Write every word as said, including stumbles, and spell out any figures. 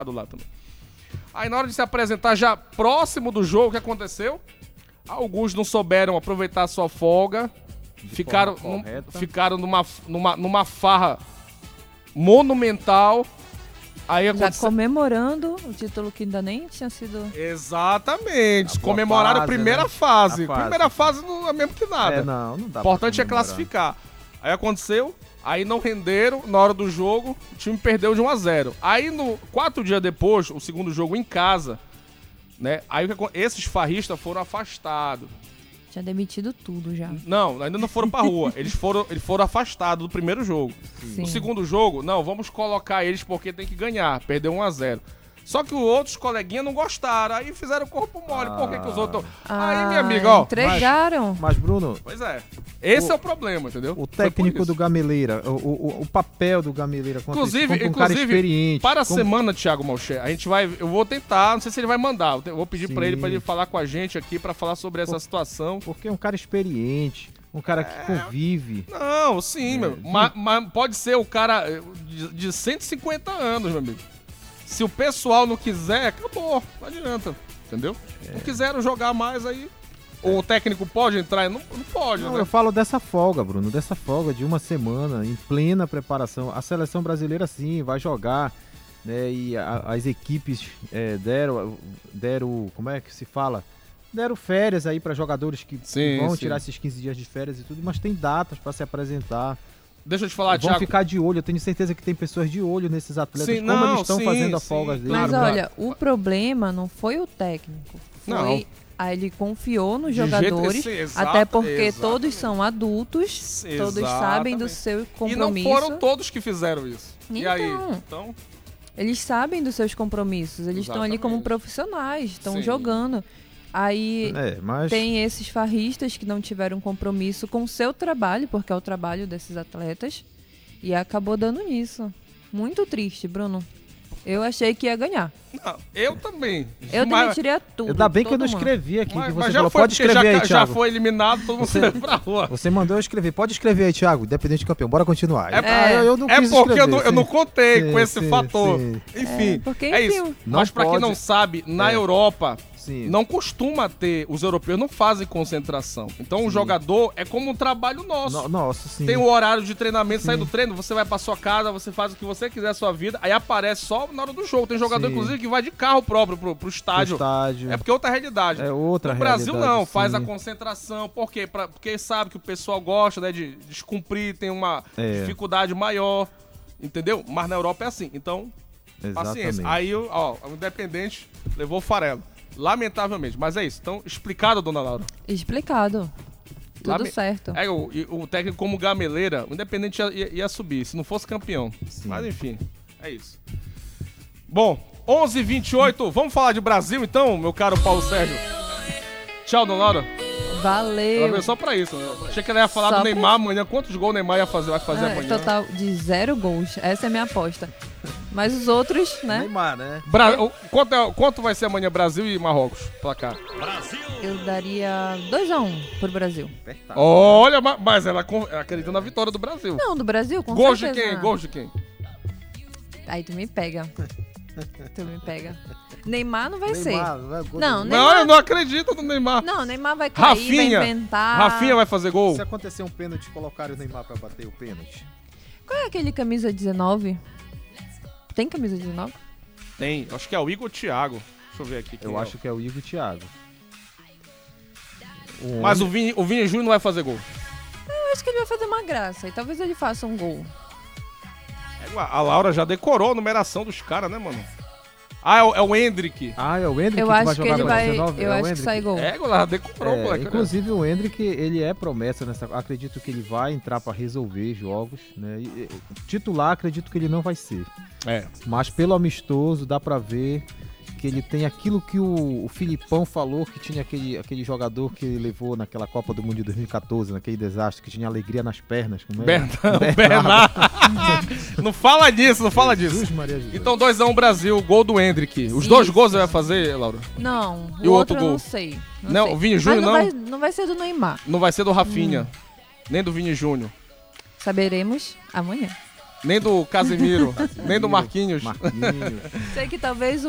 lá também. Aí na hora de se apresentar já próximo do jogo, o que aconteceu? Alguns não souberam aproveitar a sua folga, ficaram, num, ficaram numa, numa, numa farra monumental. Aí Já aconteceu... comemorando o título que ainda nem tinha sido... Exatamente, comemoraram a primeira né? fase. A fase. Primeira fase não é mesmo que nada. É, não, não dá. O importante é classificar. Aí aconteceu, aí não renderam, na hora do jogo, o time perdeu de um a zero. Aí, no, quatro dias depois, o segundo jogo em casa, né? Aí esses farristas foram afastados. Tinha demitido tudo já. Não, ainda não foram pra rua. Eles foram, eles foram afastados do primeiro jogo. Sim. No segundo jogo, não, vamos colocar eles porque tem que ganhar. Perdeu um a zero. Só que os outros coleguinhas não gostaram. Aí fizeram corpo mole. Ah. Por que, que os outros... Ah, aí, minha amiga, ó... entregaram. Mas, mas, Bruno... Pois é. Esse o, é o problema, entendeu? O técnico do Gameleira, o, o, o papel do Gameleira... Inclusive, esse, um inclusive cara experiente, para a como... semana, Thiago Malcher, a gente vai... Eu vou tentar, não sei se ele vai mandar. Eu vou pedir Sim. pra ele, pra ele falar com a gente aqui, pra falar sobre essa Por, situação. Porque é um cara experiente, um cara que é... convive. Não, sim, é, meu. Mas, mas pode ser o cara de, de cento e cinquenta anos, meu amigo. Se o pessoal não quiser, acabou. Não adianta, entendeu? É. Não quiseram jogar mais aí... O técnico pode entrar? Não, não pode, não, né? Eu falo dessa folga, Bruno, dessa folga de uma semana, em plena preparação. A seleção brasileira, sim, vai jogar, né? E a, as equipes é, deram, deram, como é que se fala? Deram férias aí para jogadores que sim, vão sim. tirar esses quinze dias de férias e tudo, mas tem datas para se apresentar. Deixa eu te falar, Vão Thiago. ficar de olho, eu tenho certeza que tem pessoas de olho nesses atletas, sim, como não, eles estão sim, fazendo a sim, folga deles. Mas Claro, olha, o problema não foi o técnico. Foi... Não. Aí ele confiou nos De jogadores, jeito, esse, exato, até porque exatamente. todos são adultos, Exatamente. todos sabem do seu compromisso. E não foram todos que fizeram isso. Então, e aí? Então, eles sabem dos seus compromissos, eles estão ali como profissionais, estão jogando. Aí é, mas... tem esses farristas que não tiveram compromisso com o seu trabalho, porque é o trabalho desses atletas, e acabou dando nisso. Muito triste, Bruno. Eu achei que ia ganhar. Não, eu também. Eu mas... demitiria tudo. Ainda bem que eu não mundo. escrevi aqui. Mas, que você mas já falou. foi, Pode escrever já, aí, já Thiago. foi eliminado, todo mundo Você, foi pra rua. Você mandou eu escrever. Pode escrever aí, Thiago. Independente de campeão. Bora continuar. É, ah, eu, eu não é quis porque escrever, eu, não, eu não contei sim, com esse sim, fator. Sim. Enfim, É, porque, é enfim, isso. Não Mas pra quem pode... não sabe, na é. Europa... Sim. Não costuma ter, os europeus não fazem concentração. Então sim. O jogador é como um trabalho nosso. No, nossa, sim. Tem o horário de treinamento, sim. sai do treino, você vai pra sua casa, você faz o que você quiser a sua vida, aí aparece só na hora do jogo. Tem jogador, sim. inclusive, que vai de carro próprio pro, pro estádio. Pro estádio. É porque é outra realidade. É outra no realidade. No Brasil não, sim. faz a concentração. Por quê? Pra, porque sabe que o pessoal gosta, né, de descumprir, tem uma é. dificuldade maior, entendeu? Mas na Europa é assim. Então, exatamente. Paciência. Aí, ó, o Independente levou o farelo. Lamentavelmente, mas é isso. Então, explicado, dona Laura? Explicado. Tudo Lame... certo. É, o, o técnico como Gameleira, o Independente ia, ia, ia subir, se não fosse campeão. Sim. Mas enfim, é isso. Bom, onze e vinte e oito, vamos falar de Brasil então, meu caro Paulo Sérgio? Tchau, dona Laura. Valeu. Ela veio só pra isso. Né? Achei que ela ia falar só do Neymar pra... amanhã. Quantos gols o Neymar ia fazer, vai fazer ah, amanhã? Total de zero gols. Essa é a minha aposta. Mas os outros, né? Neymar, né? Bra... Quanto, é... Quanto vai ser amanhã Brasil e Marrocos? Placar. Brasil! Eu daria dois a um pro Brasil. Olha, mas ela acredita na vitória do Brasil. Não, do Brasil, com gols certeza. De quem? Gols de quem? Aí tu me pega. Tu me pega. Neymar não vai Neymar, ser. Vai, não, Neymar... não, eu não acredito no Neymar. Não, Neymar vai cair, Rafinha, vai inventar. Rafinha vai fazer gol. Se acontecer um pênalti, colocarem o Neymar pra bater o pênalti. Qual é aquele camisa dezenove? Tem camisa dezenove? Tem, acho que é o Igor Thiago. Deixa eu ver aqui. Eu é acho o... que é o Igor Thiago. O Mas homem... o Vini, o Vini Júnior não vai fazer gol. Eu acho que ele vai fazer uma graça e talvez ele faça um gol. A Laura já decorou a numeração dos caras, né, mano? Ah, é o, é o Hendrick. Ah, é o Hendrick eu que acho vai jogar que ele vai, dezenove? Eu é acho que sai gol. É, ela decorou, é, moleque. Inclusive né? O Hendrick, ele é promessa nessa... Acredito que ele vai entrar pra resolver jogos, né? E, e, titular, acredito que ele não vai ser. É. Mas pelo amistoso, dá pra ver que ele tem aquilo que o, o Filipão falou, que tinha aquele, aquele jogador que ele levou naquela Copa do Mundo de dois mil e catorze, naquele desastre, que tinha alegria nas pernas. Como é? Bernardo. Bernardo. Não fala disso, não fala Jesus, disso. Maria Jesus. Então dois a um Brasil, gol do Hendrick. Os Isso. dois gols você vai fazer, Laura? Não, e o o outro, outro eu gol? não sei. Não, não sei. o Vini Júnior não? Não vai, não vai ser do Neymar. Não vai ser do Rafinha, hum. nem do Vini Júnior. Saberemos amanhã. Nem do Casemiro, nem do Marquinhos. Marquinhos. Sei que talvez